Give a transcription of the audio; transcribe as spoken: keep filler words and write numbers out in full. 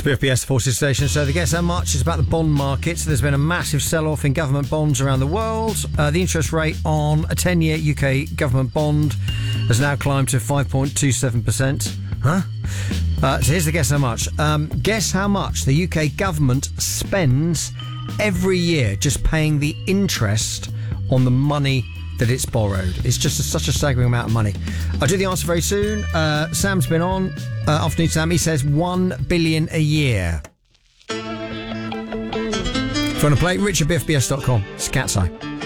B F B S Forces Station. So, the guess how much is about the bond market. So, there's been a massive sell-off in government bonds around the world. Uh, the interest rate on a ten-year U K government bond has now climbed to five point two seven percent. Huh? Uh, so, here's the guess how much. Um, guess how much the U K government spends every year just paying the interest on the money that it's borrowed. It's just a, such a staggering amount of money. I'll do the answer very soon. Uh, Sam's been on. Uh, afternoon, Sam. He says one billion a year. If you want to play, richard b f b s dot com. It's Cat's Eye.